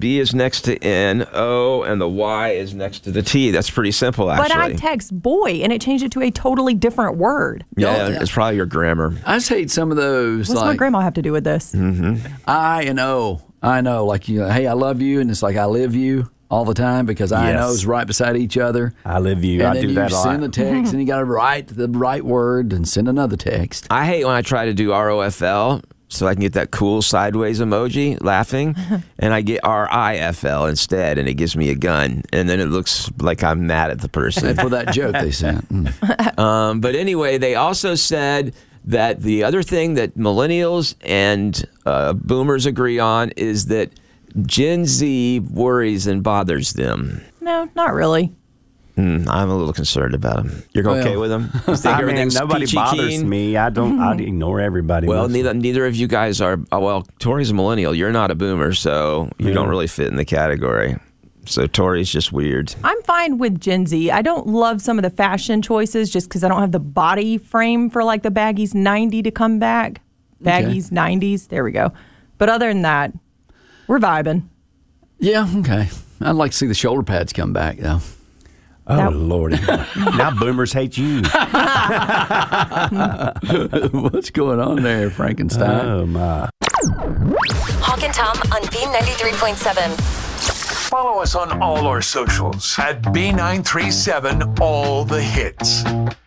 B is next to N, O, and the Y is next to the T. That's pretty simple, actually. But I text boy, and it changed it to a totally different word. Yeah, it's probably your grammar. I just hate some of those. What's my grandma have to do with this? I and O. I know, like, hey, I love you, and it's like I live you all the time because I and O's right beside each other. I live you. And I then do that a lot. You send the text, and you got to write the right word and send another text. I hate when I try to do ROFL so I can get that cool sideways emoji laughing, and I get RIFL instead, and it gives me a gun, and then it looks like I'm mad at the person. For that joke they sent. But anyway, they also said that the other thing that millennials and boomers agree on is that Gen Z worries and bothers them. No, not really. I'm a little concerned about them. You're okay with them? You think everything's nobody peachy bothers keen? me. I don't. I ignore everybody. Well, neither of you guys are. Well, Tori's a millennial. You're not a boomer, so you don't really fit in the category. So Tori's just weird. I'm fine with Gen Z. I don't love some of the fashion choices just because I don't have the body frame for like the baggies 90 to come back. Baggies 90s. There we go. But other than that, we're vibing. Yeah, okay. I'd like to see the shoulder pads come back, though. Oh, Lordy. Now boomers hate you. What's going on there, Frankenstein? Oh, my. Hawk and Tom on B93.7. Follow us on all our socials at B937 All the Hits.